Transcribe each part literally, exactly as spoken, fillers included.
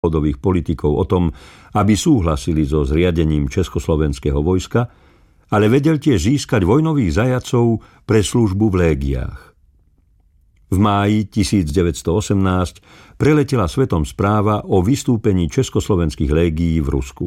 hodových politikov o tom, aby súhlasili so zriadením československého vojska, ale vedel tiež získať vojnových zajacov pre službu v légiách. V máji tisícdeväťstoosemnásť preletela svetom správa o vystúpení československých légií v Rusku.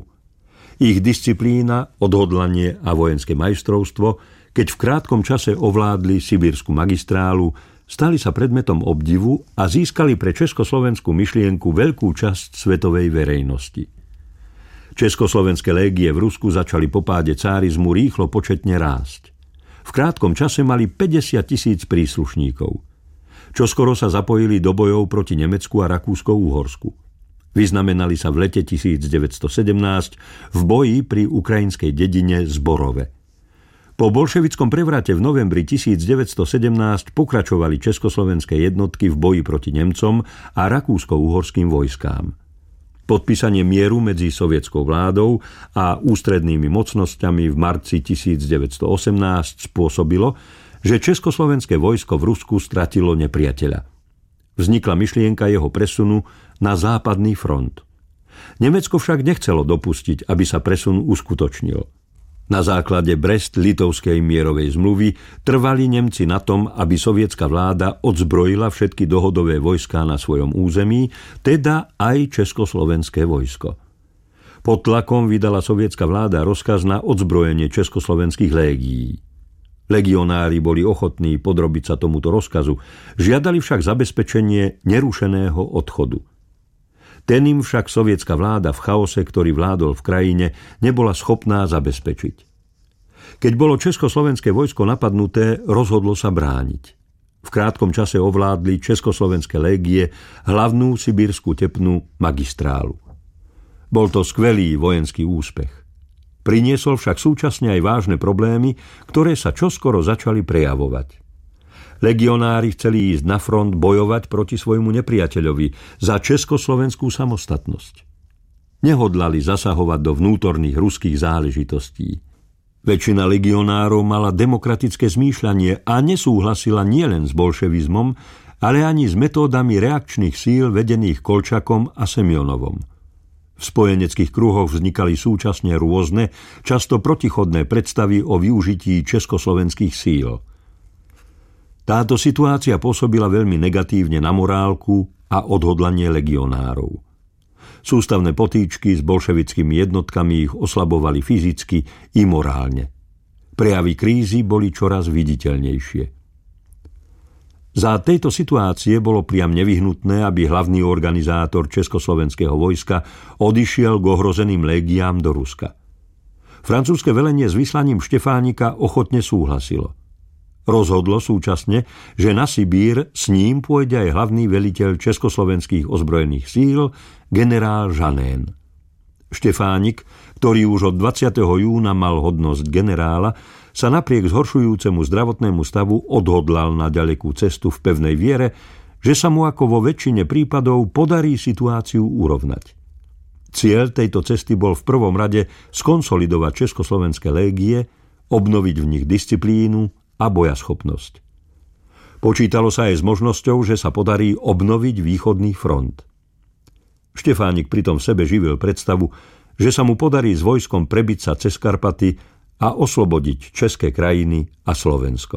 Ich disciplína, odhodlanie a vojenské majstrovstvo, keď v krátkom čase ovládli sibírsku magistrálu, stali sa predmetom obdivu a získali pre československú myšlienku veľkú časť svetovej verejnosti. Československé légie v Rusku začali po páde cárizmu rýchlo početne rásť. V krátkom čase mali päťdesiat tisíc príslušníkov. Čoskoro sa zapojili do bojov proti Nemecku a Rakúsko-Uhorsku. Vyznamenali sa v lete tisícdeväťstosedemnásť v boji pri ukrajinskej dedine Zborove. Po bolševickom prevrate v novembri tisícdeväťstosedemnásť pokračovali československé jednotky v boji proti Nemcom a rakúsko-uhorským vojskám. Podpísanie mieru medzi sovietskou vládou a ústrednými mocnosťami v marci tisícdeväťstoosemnásť spôsobilo, že československé vojsko v Rusku stratilo nepriateľa. Vznikla myšlienka jeho presunu na západný front. Nemecko však nechcelo dopustiť, aby sa presun uskutočnil. Na základe Brest-Litovskej mierovej zmluvy trvali Nemci na tom, aby sovietská vláda odzbrojila všetky dohodové vojská na svojom území, teda aj československé vojsko. Pod tlakom vydala sovietská vláda rozkaz na odzbrojenie československých légií. Legionári boli ochotní podrobiť sa tomuto rozkazu, žiadali však zabezpečenie nerušeného odchodu. Ten im však sovietská vláda v chaose, ktorý vládol v krajine, nebola schopná zabezpečiť. Keď bolo československé vojsko napadnuté, rozhodlo sa brániť. V krátkom čase ovládli československé légie hlavnú sibírskú tepnú magistrálu. Bol to skvelý vojenský úspech. Priniesol však súčasne aj vážne problémy, ktoré sa čoskoro začali prejavovať. Legionári chceli ísť na front bojovať proti svojmu nepriateľovi za československú samostatnosť. Nehodlali zasahovať do vnútorných ruských záležitostí. Väčšina legionárov mala demokratické zmýšľanie a nesúhlasila nielen s bolševizmom, ale ani s metódami reakčných síl vedených Kolčakom a Semjonovom. V spojeneckých kruhoch vznikali súčasne rôzne, často protichodné predstavy o využití československých síl. Táto situácia pôsobila veľmi negatívne na morálku a odhodlanie legionárov. Sústavné potýčky s bolševickými jednotkami ich oslabovali fyzicky i morálne. Prejavy krízy boli čoraz viditeľnejšie. Za tejto situácie bolo priam nevyhnutné, aby hlavný organizátor československého vojska odišiel k ohrozeným légiám do Ruska. Francúzske velenie s vyslaním Štefánika ochotne súhlasilo. Rozhodlo súčasne, že na Sibír s ním pôjde aj hlavný veliteľ československých ozbrojených síl, generál Žanén. Štefánik, ktorý už od dvadsiateho júna mal hodnosť generála, sa napriek zhoršujúcemu zdravotnému stavu odhodlal na ďalekú cestu v pevnej viere, že sa mu ako vo väčšine prípadov podarí situáciu urovnať. Cieľ tejto cesty bol v prvom rade skonsolidovať československé légie, obnoviť v nich disciplínu a bojaschopnosť. Počítalo sa aj s možnosťou, že sa podarí obnoviť východný front. Štefánik pritom v sebe živil predstavu, že sa mu podarí s vojskom prebiť sa cez Karpaty a oslobodiť české krajiny a Slovensko.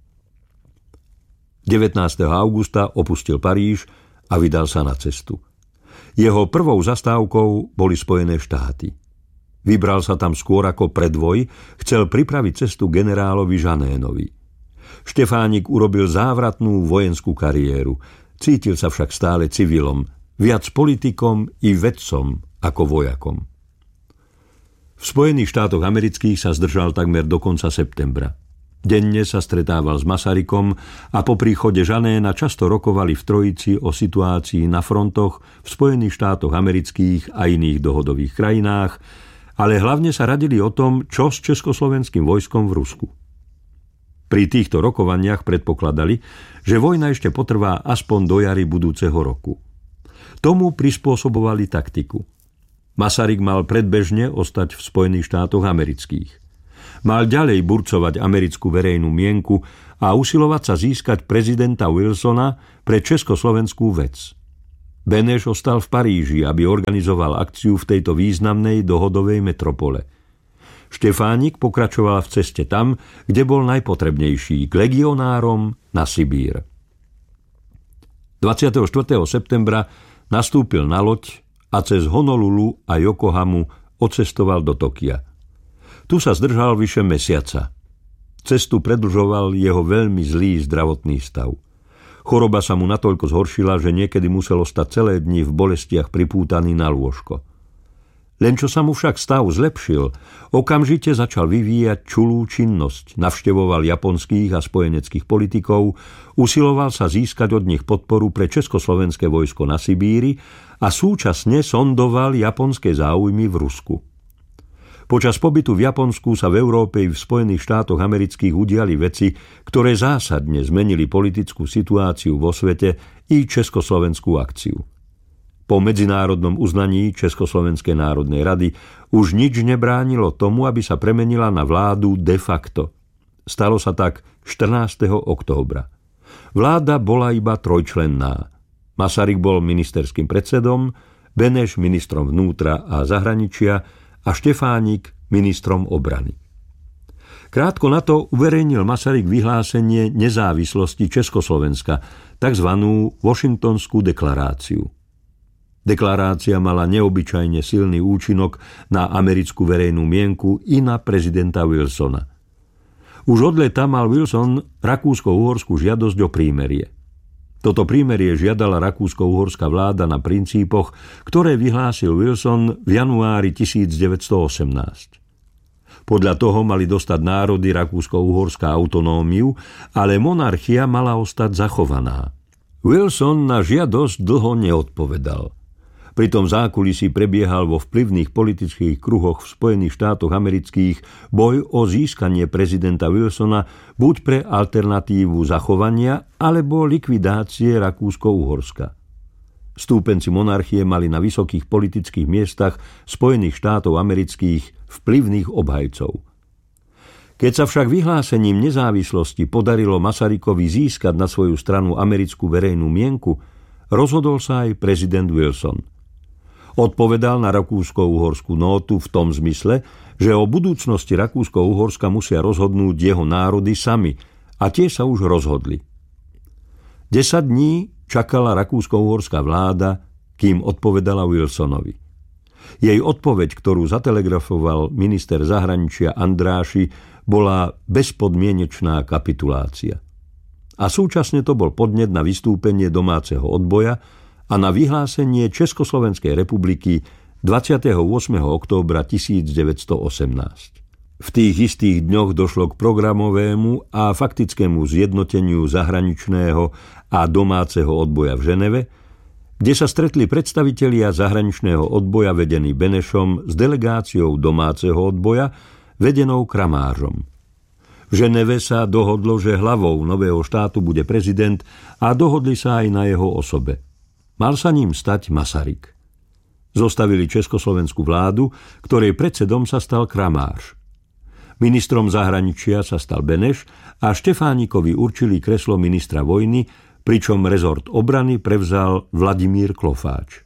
devätnásteho augusta opustil Paríž a vydal sa na cestu. Jeho prvou zastávkou boli Spojené štáty. Vybral sa tam skôr ako predvoj, chcel pripraviť cestu generálovi Žanénovi. Štefánik urobil závratnú vojenskú kariéru, cítil sa však stále civilom, viac politikom i vedcom ako vojakom. V Spojených štátoch amerických sa zdržal takmer do konca septembra. Denne sa stretával s Masarykom a po príchode Žanéna často rokovali v trojici o situácii na frontoch v Spojených štátoch amerických a iných dohodových krajinách, ale hlavne sa radili o tom, čo s československým vojskom v Rusku. Pri týchto rokovaniach predpokladali, že vojna ešte potrvá aspoň do jary budúceho roku. Tomu prispôsobovali taktiku. Masaryk mal predbežne ostať v Spojených štátoch amerických. Mal ďalej burcovať americkú verejnú mienku a usilovať sa získať prezidenta Wilsona pre československú vec. Beneš ostal v Paríži, aby organizoval akciu v tejto významnej dohodovej metropole. Štefánik pokračoval v ceste tam, kde bol najpotrebnejší, k legionárom na Sibír. dvadsiateho štvrtého septembra nastúpil na loď a cez Honolulu a Yokohamu odcestoval do Tokia. Tu sa zdržal vyše mesiaca. Cestu predĺžoval jeho veľmi zlý zdravotný stav. Choroba sa mu natoľko zhoršila, že niekedy musel ostať celé dni v bolestiach pripútaný na lôžko. Len čo sa mu však stav zlepšil, okamžite začal vyvíjať čulú činnosť, navštevoval japonských a spojeneckých politikov, usiloval sa získať od nich podporu pre československé vojsko na Sibíri a súčasne sondoval japonské záujmy v Rusku. Počas pobytu v Japonsku sa v Európe i v Spojených štátoch amerických udiali veci, ktoré zásadne zmenili politickú situáciu vo svete i československú akciu. Po medzinárodnom uznaní Československej národnej rady už nič nebránilo tomu, aby sa premenila na vládu de facto. Stalo sa tak štrnásteho októbra. Vláda bola iba trojčlenná. Masaryk bol ministerským predsedom, Beneš ministrom vnútra a zahraničia a Štefánik ministrom obrany. Krátko na to uverejnil Masaryk vyhlásenie nezávislosti Československa, takzvanú Washingtonskú deklaráciu. Deklarácia mala neobyčajne silný účinok na americkú verejnú mienku i na prezidenta Wilsona. Už od leta mal Wilson rakúsko-uhorskú žiadosť o prímerie. Toto prímerie žiadala rakúsko-uhorská vláda na princípoch, ktoré vyhlásil Wilson v januári tisícdeväťstoosemnásť. Podľa toho mali dostať národy Rakúsko-uhorská autonómiu, ale monarchia mala ostať zachovaná. Wilson na žiadosť dlho neodpovedal. Pritom zákulisí prebiehal vo vplyvných politických kruhoch v Spojených štátoch amerických boj o získanie prezidenta Wilsona buď pre alternatívu zachovania alebo likvidácie Rakúsko-Uhorska. Stúpenci monarchie mali na vysokých politických miestach Spojených štátov amerických vplyvných obhajcov. Keď sa však vyhlásením nezávislosti podarilo Masarykovi získať na svoju stranu americkú verejnú mienku, rozhodol sa aj prezident Wilson. Odpovedal na rakúsko-uhorskú nótu v tom zmysle, že o budúcnosti Rakúsko-Uhorska musia rozhodnúť jeho národy sami, a tie sa už rozhodli. Desať dní čakala rakúsko-uhorská vláda, kým odpovedala Wilsonovi. Jej odpoveď, ktorú zatelegrafoval minister zahraničia Andráši, bola bezpodmienečná kapitulácia. A súčasne to bol podnet na vystúpenie domáceho odboja a na vyhlásenie Československej republiky dvadsiateho ôsmeho októbra tisícdeväťstoosemnásť. V tých istých dňoch došlo k programovému a faktickému zjednoteniu zahraničného a domáceho odboja v Ženeve, kde sa stretli predstavitelia zahraničného odboja vedený Benešom s delegáciou domáceho odboja vedenou Kramářom. V Ženeve sa dohodlo, že hlavou nového štátu bude prezident a dohodli sa aj na jeho osobe. Mal sa ním stať Masaryk. Zostavili československú vládu, ktorej predsedom sa stal Kramář. Ministrom zahraničia sa stal Beneš a Štefánikovi určili kreslo ministra vojny, pričom rezort obrany prevzal Vladimír Klofáč.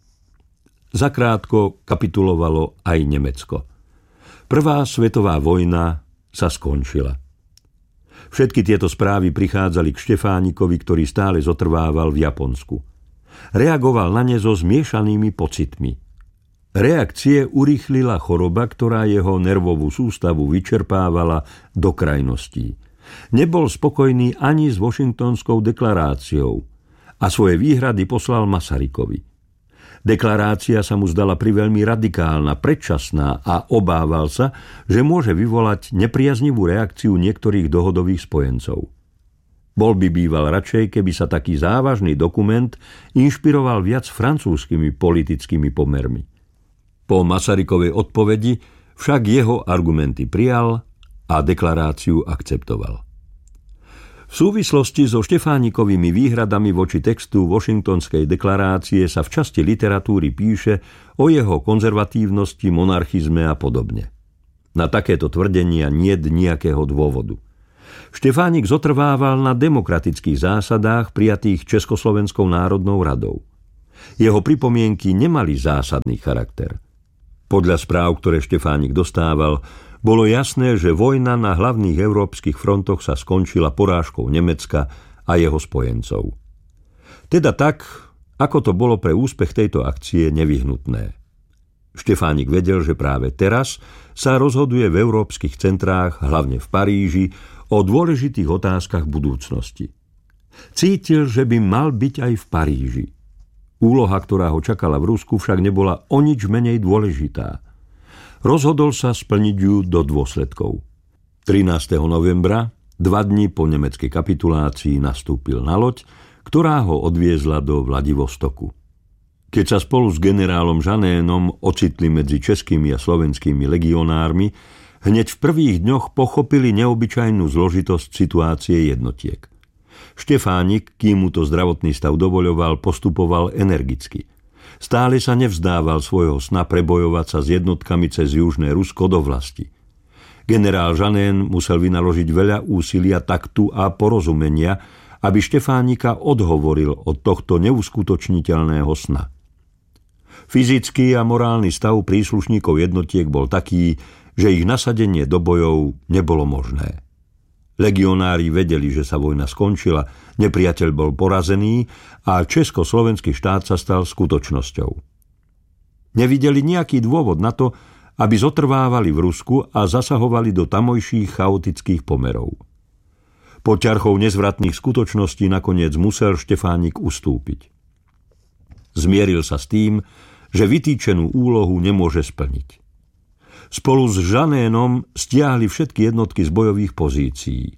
Zakrátko kapitulovalo aj Nemecko. Prvá svetová vojna sa skončila. Všetky tieto správy prichádzali k Štefánikovi, ktorý stále zotrvával v Japonsku. Reagoval na ne so zmiešanými pocitmi. Reakcie urýchlila choroba, ktorá jeho nervovú sústavu vyčerpávala do krajností. Nebol spokojný ani s Washingtonskou deklaráciou a svoje výhrady poslal Masarykovi. Deklarácia sa mu zdala priveľmi radikálna, predčasná a obával sa, že môže vyvolať nepriaznivú reakciu niektorých dohodových spojencov. Bol by býval radšej, keby sa taký závažný dokument inšpiroval viac francúzskymi politickými pomermi. Po Masarykovej odpovedi však jeho argumenty prijal a deklaráciu akceptoval. V súvislosti so Štefánikovými výhradami voči textu Washingtonskej deklarácie sa v časti literatúry píše o jeho konzervatívnosti, monarchizme a podobne. Na takéto tvrdenia niet nejakého dôvodu. Štefánik zotrvával na demokratických zásadách prijatých Československou národnou radou. Jeho pripomienky nemali zásadný charakter. Podľa správ, ktoré Štefánik dostával, bolo jasné, že vojna na hlavných európskych frontoch sa skončila porážkou Nemecka a jeho spojencov. Teda tak, ako to bolo pre úspech tejto akcie nevyhnutné. Štefánik vedel, že práve teraz sa rozhoduje v európskych centrách, hlavne v Paríži, o dôležitých otázkach budúcnosti. Cítil, že by mal byť aj v Paríži. Úloha, ktorá ho čakala v Rusku, však nebola o nič menej dôležitá. Rozhodol sa splniť ju do dôsledkov. trinásteho novembra, dva dni po nemeckej kapitulácii, nastúpil na loď, ktorá ho odviezla do Vladivostoku. Keď sa spolu s generálom Žanénom ocitli medzi českými a slovenskými legionármi, hneď v prvých dňoch pochopili neobyčajnú zložitosť situácie jednotiek. Štefánik, kým mu to zdravotný stav dovoľoval, postupoval energicky. Stále sa nevzdával svojho sna prebojovať sa s jednotkami cez južné Rusko do vlasti. Generál Žanén musel vynaložiť veľa úsilia, taktu a porozumenia, aby Štefánika odhovoril od tohto neuskutočniteľného sna. Fyzický a morálny stav príslušníkov jednotiek bol taký, že ich nasadenie do bojov nebolo možné. Legionári vedeli, že sa vojna skončila, nepriateľ bol porazený a československý štát sa stal skutočnosťou. Nevideli nejaký dôvod na to, aby zotrvávali v Rusku a zasahovali do tamojších chaotických pomerov. Pod ťarchou nezvratných skutočností nakoniec musel Štefánik ustúpiť. Zmieril sa s tým, že vytýčenú úlohu nemôže splniť. Spolu s Žanénom stiahli všetky jednotky z bojových pozícií.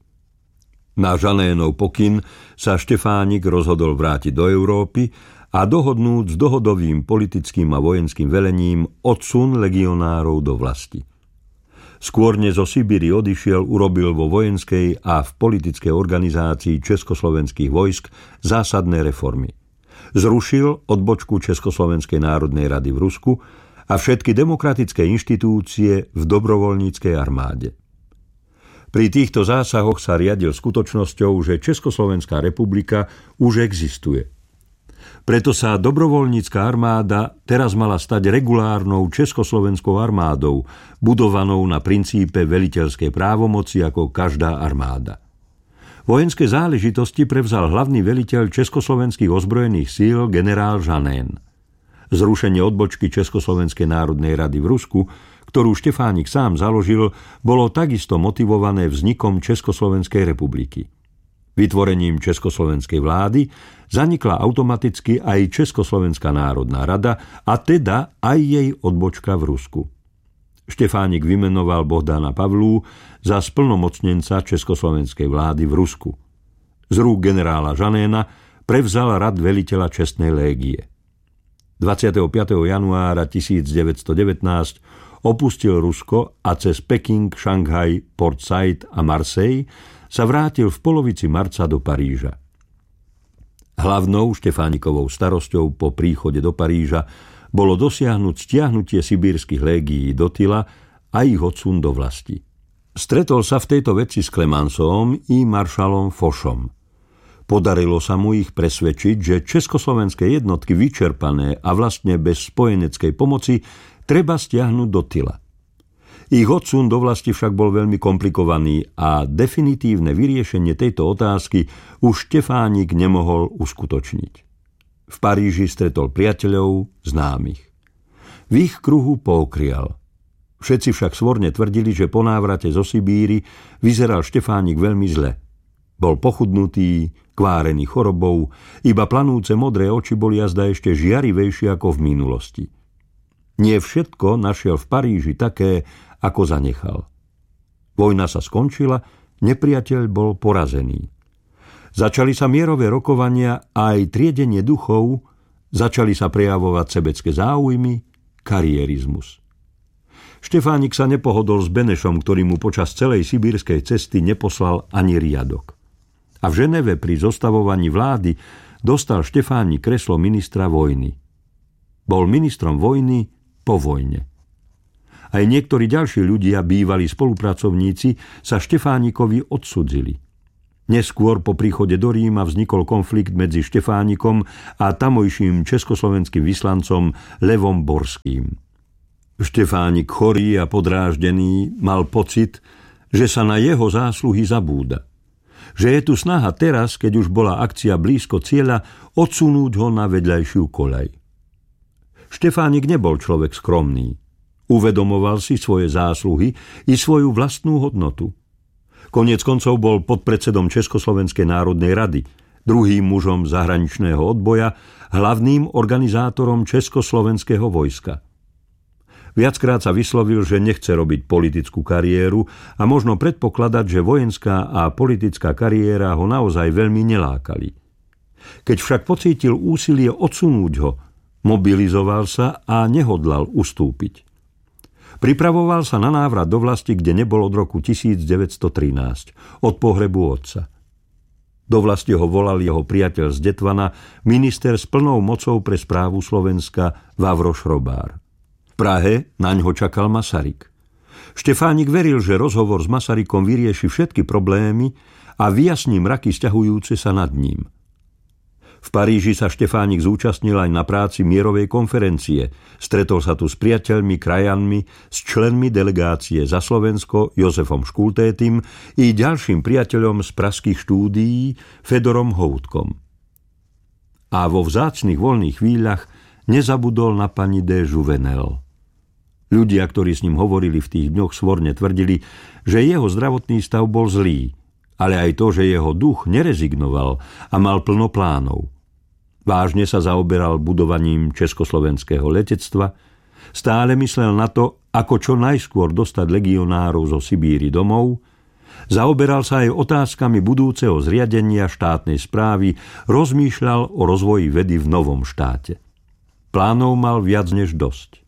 Na Žanénov pokyn sa Štefánik rozhodol vrátiť do Európy a dohodnúť s dohodovým politickým a vojenským velením odsun legionárov do vlasti. Skôr než zo Sibíry odišiel, urobil vo vojenskej a v politickej organizácii československých vojsk zásadné reformy. Zrušil odbočku Československej národnej rady v Rusku a všetky demokratické inštitúcie v dobrovoľníckej armáde. Pri týchto zásahoch sa riadil skutočnosťou, že Československá republika už existuje. Preto sa dobrovoľnícka armáda teraz mala stať regulárnou československou armádou, budovanou na princípe veliteľskej právomoci ako každá armáda. Vojenské záležitosti prevzal hlavný veliteľ československých ozbrojených síl generál Žanén. Zrušenie odbočky Československej národnej rady v Rusku, ktorú Štefánik sám založil, bolo takisto motivované vznikom Československej republiky. Vytvorením Československej vlády zanikla automaticky aj Československá národná rada a teda aj jej odbočka v Rusku. Štefánik vymenoval Bohdana Pavlú za splnomocnenca Československej vlády v Rusku. Z rúk generála Žanéna prevzal rad veliteľa čestnej légie. dvadsiateho piateho januára tisícdeväťstodevätnásť opustil Rusko a cez Peking, Šanghaj, Port Said a Marseille sa vrátil v polovici marca do Paríža. Hlavnou Štefánikovou starosťou po príchode do Paríža bolo dosiahnuť stiahnutie sibírskych légií do tyla a ich odsun do vlasti. Stretol sa v tejto veci s Clemenceom i maršalom Fochom. Podarilo sa mu ich presvedčiť, že československé jednotky vyčerpané a vlastne bez spojeneckej pomoci treba stiahnuť do tyla. Ich odsun do vlasti však bol veľmi komplikovaný a definitívne vyriešenie tejto otázky už Štefánik nemohol uskutočniť. V Paríži stretol priateľov, známych. V ich kruhu pookrial. Všetci však svorne tvrdili, že po návrate zo Sibíry vyzeral Štefánik veľmi zle. Bol pochudnutý, kvárený chorobou, iba planúce modré oči boli jazda ešte žiarivejšie ako v minulosti. Nie všetko našiel v Paríži také, ako zanechal. Vojna sa skončila, nepriateľ bol porazený. Začali sa mierové rokovania a aj triedenie duchov, začali sa prejavovať sebecké záujmy, karierizmus. Štefánik sa nepohodol s Benešom, ktorý mu počas celej sibírskej cesty neposlal ani riadok. A v Ženeve pri zostavovaní vlády dostal Štefánik kreslo ministra vojny. Bol ministrom vojny po vojne. Aj niektorí ďalší ľudia, bývalí spolupracovníci, sa Štefánikovi odsudzili. Neskôr po príchode do Ríma vznikol konflikt medzi Štefánikom a tamojším československým vyslancom Levom Borským. Štefánik, chorý a podráždený, mal pocit, že sa na jeho zásluhy zabúda. Že je tu snaha teraz, keď už bola akcia blízko cieľa, odsunúť ho na vedľajšiu koľaj. Štefánik nebol človek skromný. Uvedomoval si svoje zásluhy i svoju vlastnú hodnotu. Koniec koncov bol podpredsedom Československej národnej rady, druhým mužom zahraničného odboja, hlavným organizátorom Československého vojska. Viackrát sa vyslovil, že nechce robiť politickú kariéru a možno predpokladať, že vojenská a politická kariéra ho naozaj veľmi nelákali. Keď však pocítil úsilie odsunúť ho, mobilizoval sa a nehodlal ustúpiť. Pripravoval sa na návrat do vlasti, kde nebol od roku devätnásťstotrinásť, od pohrebu otca. Do vlasti ho volal jeho priateľ z Detvana, minister s plnou mocou pre správu Slovenska Vavro Šrobár. V Prahe naňho čakal Masaryk. Štefánik veril, že rozhovor s Masarykom vyrieši všetky problémy a vyjasní mraky sťahujúce sa nad ním. V Paríži sa Štefánik zúčastnil aj na práci mierovej konferencie. Stretol sa tu s priateľmi, krajanmi, s členmi delegácie za Slovensko Jozefom Škultétym i ďalším priateľom z pražských štúdií Fedorom Houtkom. A vo vzácnych voľných chvíľach nezabudol na pani de Jouvenel. Ľudia, ktorí s ním hovorili v tých dňoch, svorne tvrdili, že jeho zdravotný stav bol zlý, ale aj to, že jeho duch nerezignoval a mal plno plánov. Vážne sa zaoberal budovaním československého letectva, stále myslel na to, ako čo najskôr dostať legionárov zo Sibíry domov, zaoberal sa aj otázkami budúceho zriadenia štátnej správy, rozmýšľal o rozvoji vedy v novom štáte. Plánov mal viac než dosť.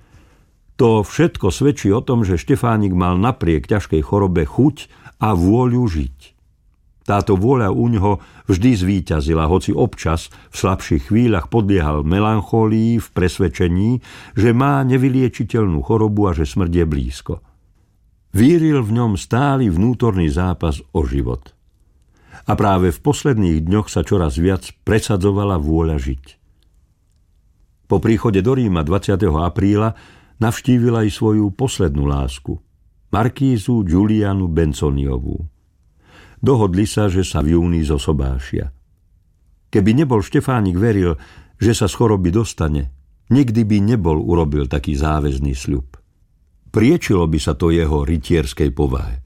To všetko svedčí o tom, že Štefánik mal napriek ťažkej chorobe chuť a vôľu žiť. Táto vôľa úňho vždy zvíťazila, hoci občas v slabších chvíľach podliehal melancholii v presvedčení, že má nevyliečiteľnú chorobu a že smrť je blízko. Víril v ňom stály vnútorný zápas o život. A práve v posledných dňoch sa čoraz viac presadzovala vôľa žiť. Po príchode do Ríma dvadsiateho apríla navštívil aj svoju poslednú lásku, markízu Julianu Bensoniovú. Dohodli sa, že sa v júni zosobášia. Keby nebol Štefánik veril, že sa z choroby dostane, nikdy by nebol urobil taký záväzný sľub. Priečilo by sa to jeho rytierskej povahe.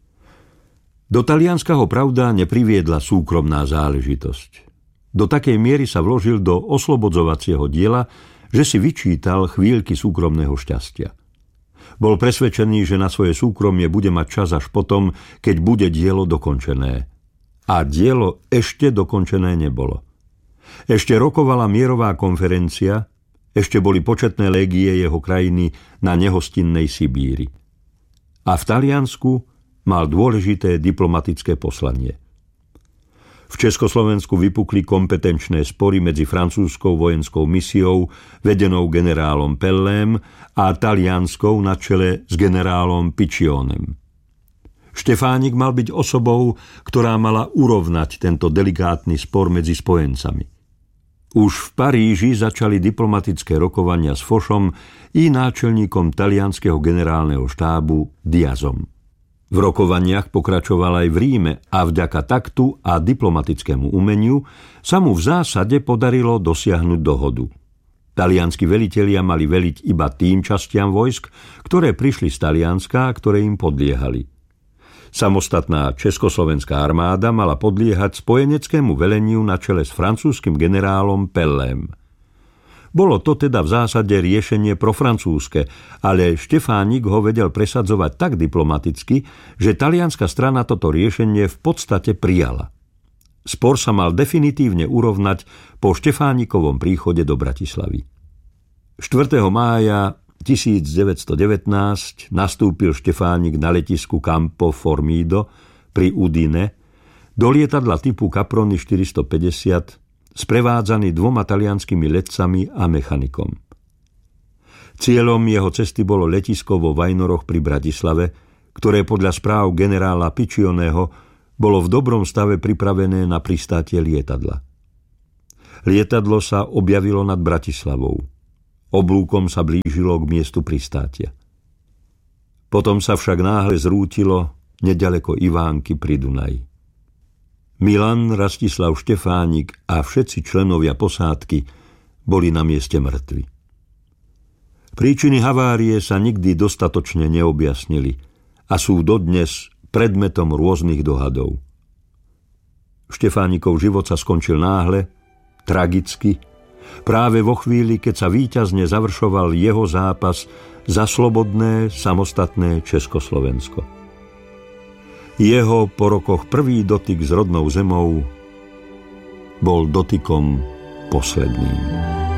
Do Talianska ho pravda nepriviedla súkromná záležitosť. Do takej miery sa vložil do oslobodzovacieho diela, že si vyčítal chvíľky súkromného šťastia. Bol presvedčený, že na svoje súkromie bude mať čas až potom, keď bude dielo dokončené. A dielo ešte dokončené nebolo. Ešte rokovala mierová konferencia, ešte boli početné légie jeho krajiny na nehostinnej Sibíri. A v Taliansku mal dôležité diplomatické poslanie. V Československu vypukli kompetenčné spory medzi francúzskou vojenskou misiou vedenou generálom Pellem a talianskou na čele s generálom Piccionem. Štefánik mal byť osobou, ktorá mala urovnať tento delikátny spor medzi spojencami. Už v Paríži začali diplomatické rokovania s Fochom i náčelníkom talianskeho generálneho štábu Diazom. V rokovaniach pokračoval aj v Ríme a vďaka taktu a diplomatickému umeniu sa mu v zásade podarilo dosiahnuť dohodu. Talianski velitelia mali veliť iba tým častiam vojsk, ktoré prišli z Talianska a ktoré im podliehali. Samostatná československá armáda mala podliehať spojeneckému veleniu na čele s francúzskym generálom Pellem. Bolo to teda v zásade riešenie profrancúzske, ale Štefánik ho vedel presadzovať tak diplomaticky, že talianska strana toto riešenie v podstate prijala. Spor sa mal definitívne urovnať po Štefánikovom príchode do Bratislavy. štvrtého mája tisícdeväťstodevätnásť nastúpil Štefánik na letisku Campo Formido pri Udine do lietadla typu Caproni štyristopäťdesiat, sprevádzaný dvoma talianskými letcami a mechanikom. Cieľom jeho cesty bolo letisko vo Vajnoroch pri Bratislave, ktoré podľa správ generála Piccioneho bolo v dobrom stave pripravené na pristátie lietadla. Lietadlo sa objavilo nad Bratislavou. Oblúkom sa blížilo k miestu pristátia. Potom sa však náhle zrútilo nedaleko Ivánky pri Dunaji. Milan, Rastislav Štefánik a všetci členovia posádky boli na mieste mŕtvi. Príčiny havárie sa nikdy dostatočne neobjasnili a sú dodnes predmetom rôznych dohadov. Štefánikov život sa skončil náhle, tragicky, práve vo chvíli, keď sa víťazne završoval jeho zápas za slobodné, samostatné Československo. Jeho po rokoch prvý dotyk s rodnou zemou bol dotykom posledným.